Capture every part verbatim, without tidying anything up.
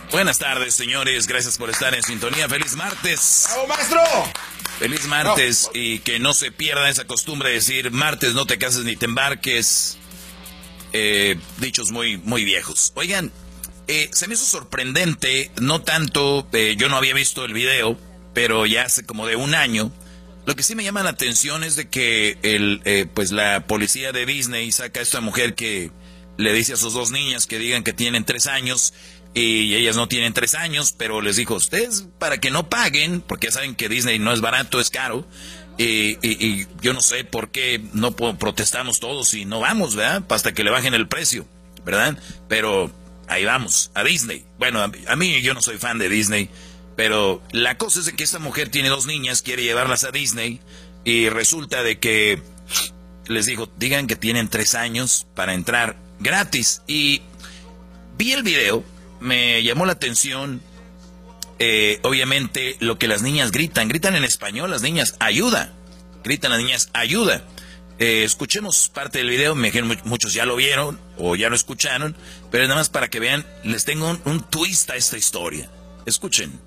Buenas tardes, señores. Gracias por estar en sintonía. ¡Feliz martes! ¡Bravo, maestro! Feliz martes no. Y que no se pierda esa costumbre de decir martes no te cases ni te embarques. Eh, dichos muy, muy viejos. Oigan, eh, se me hizo sorprendente, no tanto, eh, yo no había visto el video, pero ya hace como de un año. Lo que sí me llama la atención es de que el, eh, pues la policía de Disney saca a esta mujer que le dice a sus dos niñas que digan que tienen tres años y ellas no tienen tres años, pero les dijo, ustedes para que no paguen, porque ya saben que Disney no es barato, es caro, y, y, y yo no sé por qué no protestamos todos y no vamos, ¿verdad? Hasta que le bajen el precio, ¿verdad? Pero ahí vamos, a Disney. Bueno, a, a mí yo no soy fan de Disney, pero la cosa es de que esta mujer tiene dos niñas, quiere llevarlas a Disney y resulta de que les dijo, digan que tienen tres años para entrar gratis. Y vi el video, me llamó la atención, eh, obviamente lo que las niñas gritan, gritan en español las niñas, ayuda, gritan las niñas, ayuda. Eh, escuchemos parte del video, me dijeron muchos ya lo vieron o ya lo escucharon, pero nada más para que vean, les tengo un, un twist a esta historia. Escuchen.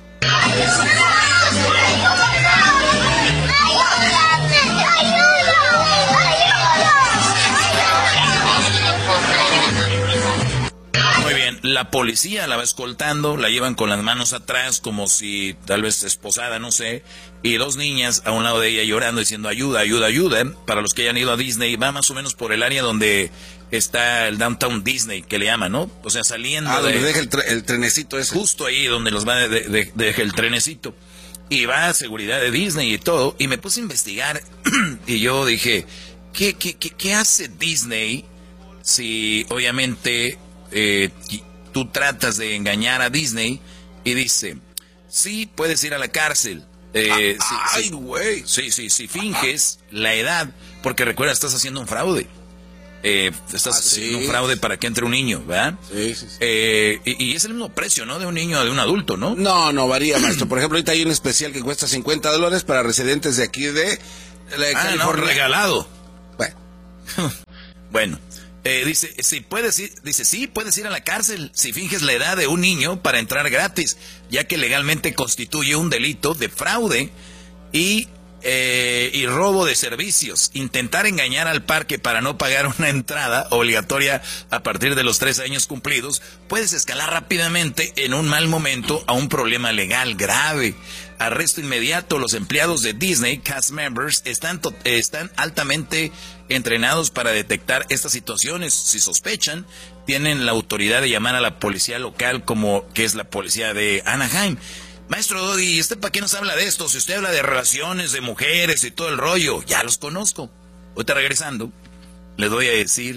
Muy bien, la policía la va escoltando, la llevan con las manos atrás como si tal vez esposada, no sé, y dos niñas a un lado de ella llorando diciendo ayuda, ayuda, ayuda. Para los que hayan ido a Disney, va más o menos por el área donde está el Downtown Disney, que le llaman, ¿no? O sea, saliendo ah, de... donde deja el, tre el trenecito ese. Justo ahí donde los va de, de, de, deja el trenecito. Y va a seguridad de Disney y todo. Y me puse a investigar y yo dije, ¿qué, qué, qué, qué hace Disney si obviamente eh, tú tratas de engañar a Disney? Y dice, sí, puedes ir a la cárcel. Eh, ah, sí, ay, güey. Sí, sí, si finges la edad, porque recuerda, estás haciendo un fraude. Eh, estás ah, haciendo sí. un fraude para que entre un niño, ¿verdad? Sí, sí, sí. Eh, y, y es el mismo precio, ¿no? De un niño a de un adulto, ¿no? No, no, varía, maestro. Por ejemplo, ahorita hay un especial que cuesta cincuenta dólares para residentes de aquí de, de ah, California. no, regalado. Bueno, bueno eh, dice, si puedes ir, dice, sí, puedes ir a la cárcel si finges la edad de un niño para entrar gratis, ya que legalmente constituye un delito de fraude y... Eh, y robo de servicios. Intentar engañar al parque para no pagar una entrada obligatoria a partir de los tres años cumplidos puedes escalar rápidamente en un mal momento a un problema legal grave. Arresto inmediato. Los empleados de Disney, cast members, están, están altamente entrenados para detectar estas situaciones. Si sospechan, tienen la autoridad de llamar a la policía local, como que es la policía de Anaheim. Maestro Doggy, ¿usted para qué nos habla de esto? Si usted habla de relaciones, de mujeres y todo el rollo, ya los conozco. Ahorita regresando, les voy a decir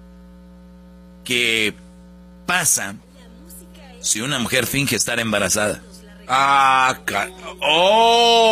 qué pasa si una mujer finge estar embarazada. ah, car... oh.